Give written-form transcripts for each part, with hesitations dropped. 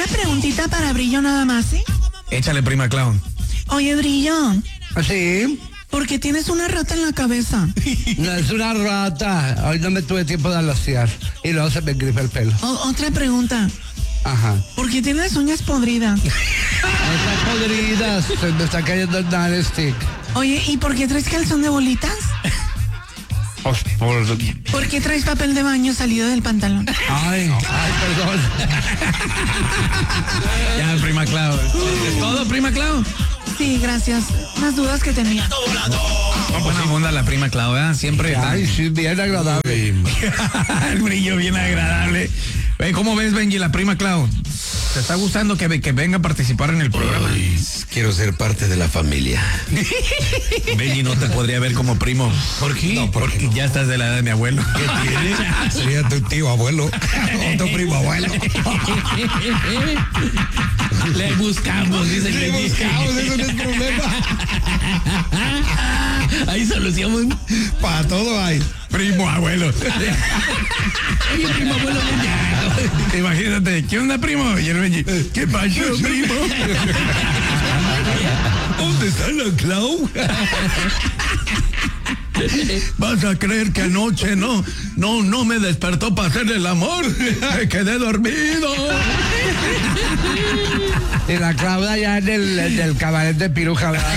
preguntita para Brillo nada más, ¿sí? Échale, prima Clau. Oye, Brillo, ¿Sí? ¿por qué tienes una rata en la cabeza? No es una rata. Hoy no me tuve tiempo de alaciar. Y luego se me gripa el pelo. Otra pregunta. Ajá. ¿Por qué tienes uñas podridas? Están podridas. Se me está cayendo el naristick. Oye, ¿y por qué traes calzón de bolitas? ¿Por qué traes papel de baño salido del pantalón? Ay, perdón. Ya, prima Clau. ¿Es todo, prima Clau? Sí, gracias. Más dudas que tenía. No, pues sí, onda la prima Clau, ¿verdad? Siempre. Ay, sí, bien agradable. El Brillo bien agradable. ¿Cómo ves, Benji, la prima Clau? ¿Te está gustando que venga a participar en el programa? Ay, quiero ser parte de la familia. Benji no te podría ver como primo. ¿Por qué? No, porque ya estás de la edad de mi abuelo. ¿Qué tiene? Sería tu tío abuelo o tu primo abuelo. Le buscamos, dice Le buscamos, eso no es problema. Hay solución. Para todo hay. Primo abuelo. Oye, primo abuelo, ya. Imagínate, ¿qué onda, primo? Y el Benji, ¿qué pasó, primo? ¿Dónde está la Clau? ¿Vas a creer que anoche no me despertó para hacer el amor? Me quedé dormido. Y la Claudia ya en el cabaret de Piruja, ¿verdad?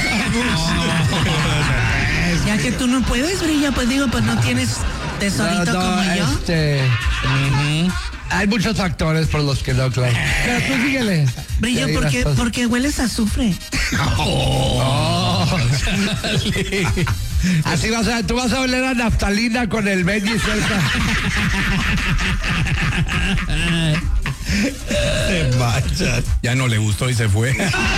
Ya que tú no puedes, Brillo, pues digo, pues no tienes tesorito como yo. Hay muchos factores por los que no, Claudia. Pero tú síguele. Brillo, porque hueles a azufre. Así tú vas a oler a naftalina con el Benji cerca. Te manchas. Ya no le gustó y se fue.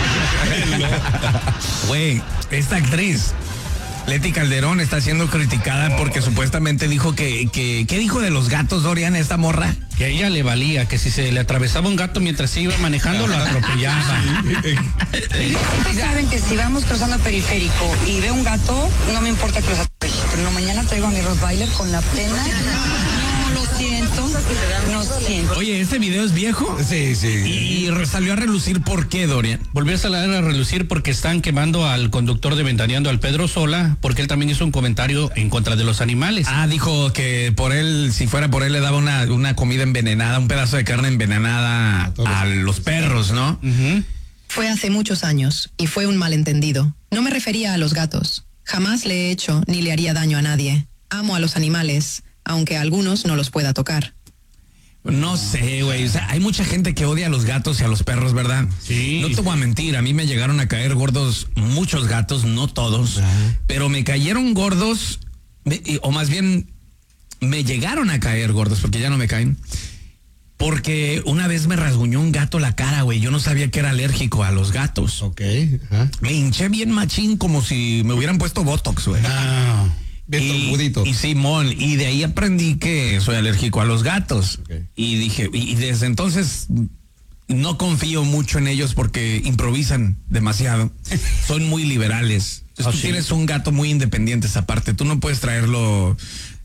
Güey, esta actriz, Leti Calderón, está siendo criticada porque supuestamente dijo ¿qué dijo de los gatos, Dorian, esta morra? Que a ella le valía, que si se le atravesaba un gato mientras se iba manejando, lo atropellaba. Ustedes saben que si vamos cruzando periférico y veo un gato, no me importa que los atropelle. Pero no, mañana traigo a mi Rottweiler con la pena. No, lo siento. No siento. Oye, ¿este video es viejo? Sí. Y salió a relucir, ¿por qué, Dorian? Volvió a salir a relucir porque están quemando al conductor de Ventaneando, al Pedro Sola, porque él también hizo un comentario en contra de los animales. Ah, dijo que por él, si fuera por él, le daba una comida envenenada, un pedazo de carne envenenada a los perros, ¿no? Fue hace muchos años y fue un malentendido. No me refería a los gatos. Jamás le he hecho ni le haría daño a nadie. Amo a los animales, aunque a algunos no los pueda tocar. No sé, güey, o sea, hay mucha gente que odia a los gatos y a los perros, ¿verdad? Sí. No te voy a mentir, a mí me llegaron a caer gordos muchos gatos, no todos, pero me cayeron gordos, o más bien, me llegaron a caer gordos, porque ya no me caen, porque una vez me rasguñó un gato la cara, güey, yo no sabía que era alérgico a los gatos. Ok. Me hinché bien machín, como si me hubieran puesto Botox, güey. Bien trompudito. Y Simón, y de ahí aprendí que soy alérgico a los gatos. Okay. Y dije, y desde entonces no confío mucho en ellos porque improvisan demasiado. Son muy liberales. Entonces, tú tienes un gato muy independiente esa parte. Tú no puedes traerlo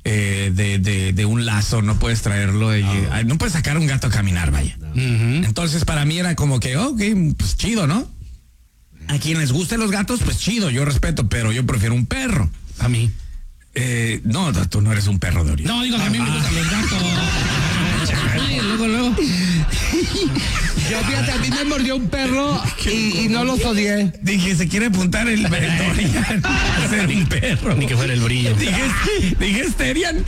de un lazo, no puedes traerlo no puedes sacar un gato a caminar, vaya. Entonces para mí era como que, ok, pues chido, ¿no? A quien les gusten los gatos, pues chido, yo respeto, pero yo prefiero un perro. A mí. No, tú no eres un perro, Dorian. No, digo que a mí me gustan los gatos. Luego. Yo, fíjate, a mí me mordió un perro y no los odié. Dije, se quiere apuntar el Dorian a ser un perro. Ni que fuera el Brillo. Dije Esterian.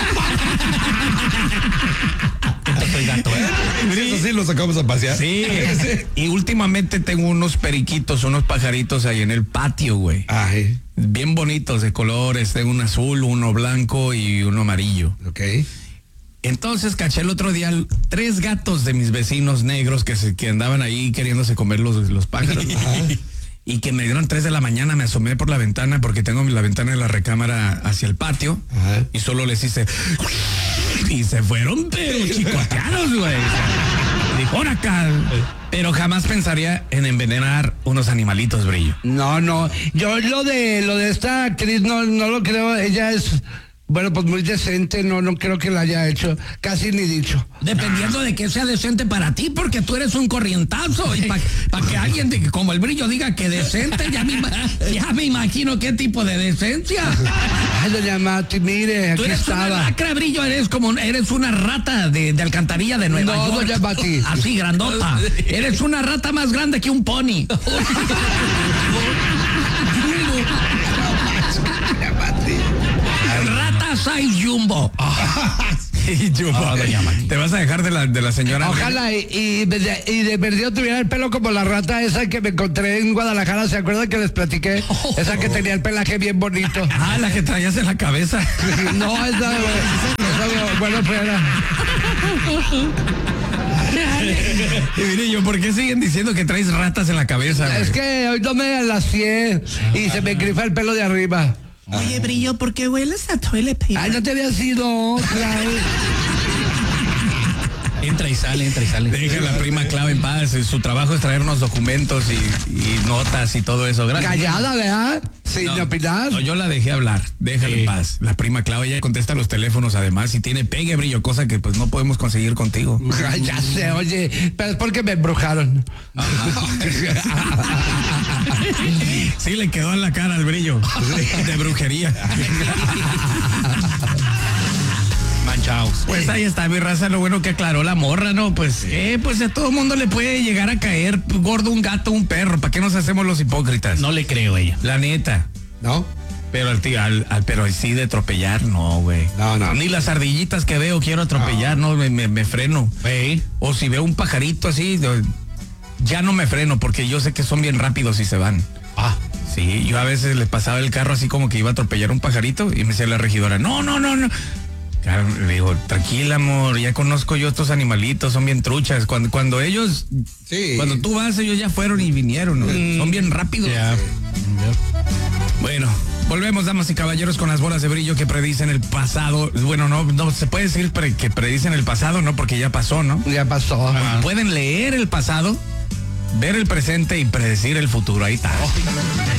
Soy gato, Eso sí lo sacamos a pasear. Sí. Y últimamente tengo unos periquitos, unos pajaritos ahí en el patio, güey. Ay. Bien bonitos de colores. Tengo un azul, uno blanco y uno amarillo. Ok. Entonces caché el otro día 3 gatos de mis vecinos negros que andaban ahí queriéndose comer los pájaros. Y que me dieron 3 de la mañana, me asomé por la ventana porque tengo la ventana de la recámara hacia el patio. Ajá. Y solo les hice y se fueron, pero chicoteados, güey. Dijo, ¡ahora acá! Pero jamás pensaría en envenenar unos animalitos, Brillo. No, yo lo de esta actriz no lo creo. Ella es Bueno, pues muy decente, no creo que la haya hecho, casi ni dicho. Dependiendo de que sea decente para ti, porque tú eres un corrientazo. Y para que alguien como el Brillo diga que decente, ya me imagino qué tipo de decencia. Ay, doña Mati, mire, Tú aquí eres una estaba. lacra, Brillo, eres una rata de alcantarilla de Nueva York. No, doña Mati. Así, grandota. Eres una rata más grande que un pony. Rata size jumbo. Jumbo. Te vas a dejar de la señora. Ojalá y de perdido tuviera el pelo como la rata esa que me encontré en Guadalajara. ¿Se acuerdan que les platiqué? Esa que tenía el pelaje bien bonito. Ah, la que traías en la cabeza. No, esa bueno, fuera. Y mire yo, ¿por qué siguen diciendo que traes ratas en la cabeza? Es que hoy no me alacié y se me grifa el pelo de arriba. Oye, Brillo, ¿por qué hueles a toilet paper? Ay, no te había sido otra. Entra y sale. Deja a la prima Clau en paz. Su trabajo es traernos documentos y notas y todo eso. Gracias. Callada, ¿verdad? Sin opinar. No, yo la dejé hablar. Déjala en paz. La prima Clau, ella contesta los teléfonos además y tiene pegue, Brillo, cosa que pues no podemos conseguir contigo. Ay, ya sé, oye, pero es porque me embrujaron. Sí, le quedó en la cara al Brillo. De brujería. Manchaos. Pues ahí está, mi raza, lo bueno que aclaró la morra, ¿no? Pues, pues a todo mundo le puede llegar a caer gordo un gato, un perro. ¿Para qué nos hacemos los hipócritas? No le creo a ella. La neta. ¿No? Pero pero sí de atropellar, no, güey. No. Ni las ardillitas que veo quiero atropellar, no, me freno. Sí. O si veo un pajarito así, ya no me freno porque yo sé que son bien rápidos y se van. Ah. Sí, yo a veces le pasaba el carro así como que iba a atropellar un pajarito y me decía la regidora, no. Claro, le digo, tranquila, amor, ya conozco yo estos animalitos, son bien truchas. Cuando ellos, cuando tú vas, ellos ya fueron y vinieron, ¿no? Son bien rápidos. Yeah. Bueno, volvemos, damas y caballeros, con las bolas de brillo que predicen el pasado. Bueno, no se puede decir que predicen el pasado, ¿no? Porque ya pasó, ¿no? Ya pasó. Pueden leer el pasado, ver el presente y predecir el futuro. Ahí está.